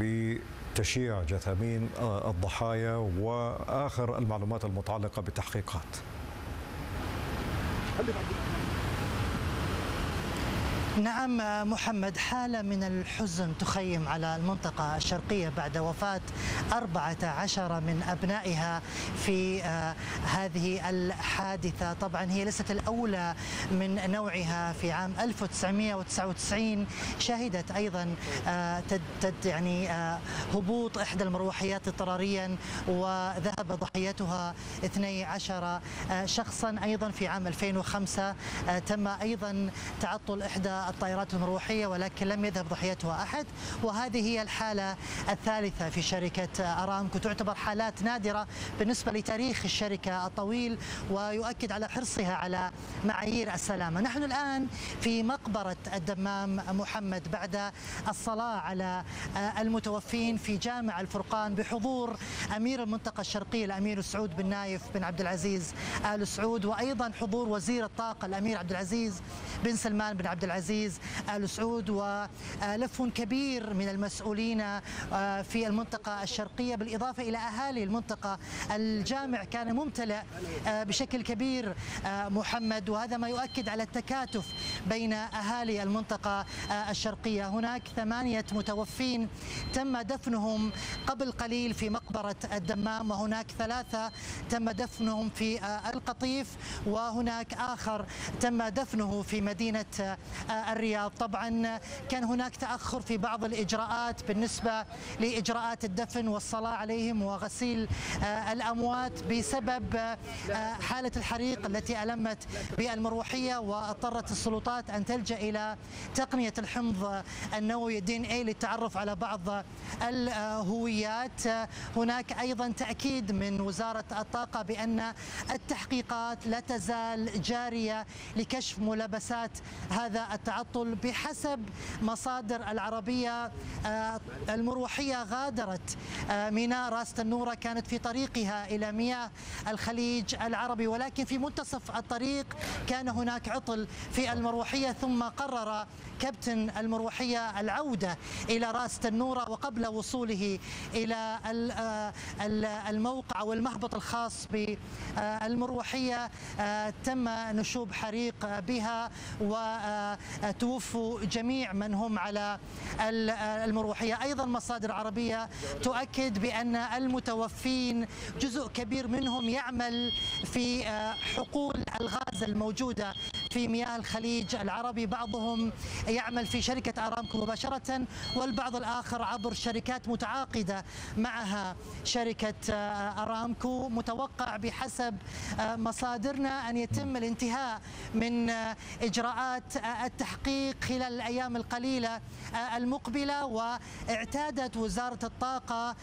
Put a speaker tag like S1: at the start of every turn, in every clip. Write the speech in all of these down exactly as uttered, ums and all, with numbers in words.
S1: بتشييع جثامين الضحايا وآخر المعلومات المتعلقة بالتحقيقات.
S2: نعم محمد، حالة من الحزن تخيم على المنطقة الشرقية بعد وفاة أربعة عشر من أبنائها في هذه الحادثة. طبعا هي ليست الأولى من نوعها. في عام ألف وتسعمئة وتسعة وتسعين شهدت أيضا تد يعني هبوط إحدى المروحيات اضطراريا وذهب ضحيتها اثني عشر شخصا. أيضا في عام ألفين وخمسة تم أيضا تعطل إحدى الطائرات المروحية ولكن لم يذهب ضحيتها أحد. وهذه هي الحالة الثالثة في شركة أرامكو، تعتبر حالات نادرة بالنسبة لتاريخ الشركة الطويل ويؤكد على حرصها على معايير السلامة. نحن الآن في مقبرة الدمام محمد بعد الصلاة على المتوفين في جامع الفرقان بحضور أمير المنطقة الشرقية الأمير سعود بن نايف بن عبد العزيز آل سعود، وأيضا حضور وزير الطاقة الأمير عبد العزيز بن سلمان بن عبد العزيز آل سعود، ولف كبير من المسؤولين في المنطقة الشرقية بالإضافة إلى أهالي المنطقة. الجامع كان ممتلئ بشكل كبير محمد، وهذا ما يؤكد على التكاتف بين أهالي المنطقة الشرقية. هناك ثمانية متوفين تم دفنهم قبل قليل في مقبرة الدمام، وهناك ثلاثة تم دفنهم في القطيف، وهناك آخر تم دفنه في مدينة الرياض. طبعا كان هناك تأخر في بعض الإجراءات بالنسبة لإجراءات الدفن والصلاة عليهم وغسيل الأموات بسبب حالة الحريق التي ألمت بالمروحية، واضطرت السلطات أن تلجأ إلى تقنية الحمض النووي دي إن إيه للتعرف على بعض الهويات. هناك أيضا تأكيد من وزارة الطاقة بأن التحقيقات لا تزال جارية لكشف ملابسات هذا التعطل. بحسب مصادر العربية المروحية غادرت ميناء راس تنورة، كانت في طريقها إلى مياه الخليج العربي، ولكن في منتصف الطريق كان هناك عطل في المروحية، ثم قرر كابتن المروحية العودة إلى راس تنورة، وقبل وصوله إلى الموقع أو المهبط الخاص بالمروحية تم نشوب حريق بها وتوفوا جميع من هم على المروحية. أيضا مصادر عربية تؤكد بأن المتوفين جزء كبير منهم يعمل في حقول الغاز الموجودة في مياه الخليج العربي، بعضهم يعمل في شركة أرامكو مباشرة، والبعض الآخر عبر شركات متعاقدة معها شركة أرامكو. متوقع بحسب مصادرنا أن يتم الانتهاء من إجراءات التحقيق خلال الأيام القليلة المقبلة، واعتادت وزارة الطاقة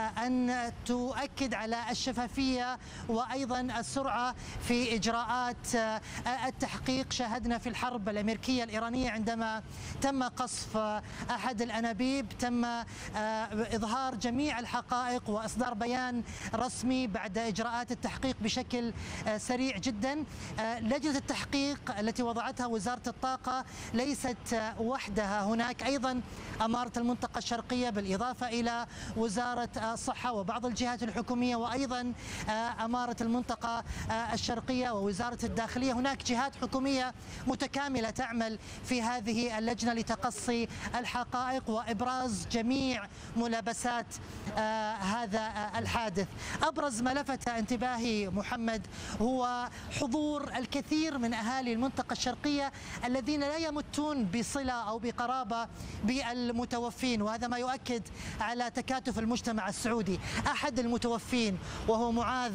S2: أن تؤكد على الشفافية وأيضا السرعة في إجراءات التحقيق. شاهدنا في الحرب الأمريكية الإيرانية عندما تم قصف أحد الأنابيب تم إظهار جميع الحقائق وإصدار بيان رسمي بعد إجراءات التحقيق بشكل سريع جدا. لجنة التحقيق التي وضعتها وزارة الطاقة ليست وحدها، هناك أيضا أمارة المنطقة الشرقية بالإضافة إلى وزارة الصحة وبعض الجهات الحكومية، وأيضا أمارة المنطقة الشرقية ووزارة الداخلية. هناك جهات حكومية متكاملة تعمل في هذه اللجنة لتقصي الحقائق وإبراز جميع ملابسات هذا الحادث. أبرز ما لفت انتباهي محمد هو حضور الكثير من أهالي المنطقة الشرقية الذين لا يمتون بصلة أو بقرابة بالمتوفين، وهذا ما يؤكد على تكاتف المجتمع السعودي. أحد المتوفين وهو معاذ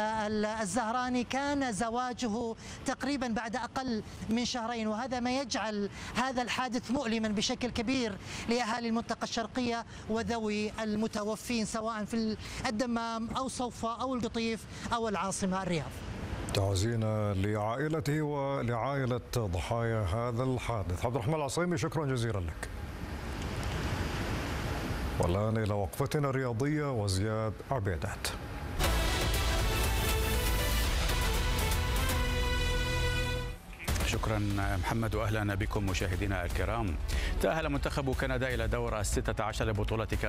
S2: الزهراني كان زواجه تقريبا بعد أقل من شهرين، وهذا ما يجعل هذا الحادث مؤلما بشكل كبير لأهالي المنطقة الشرقية وذوي المتوفين سواء في الدمام أو صوفة أو القطيف أو العاصمة الرياض.
S1: تعزينا لعائلته ولعائلة ضحايا هذا الحادث. عبد الرحمن العصيمي، شكرا جزيلا لك. والآن إلى وقفتنا الرياضية وزياد عبيدات.
S3: شكرا محمد، واهلا بكم مشاهدينا الكرام. تأهل منتخب كندا الى دور الستة عشر لبطولة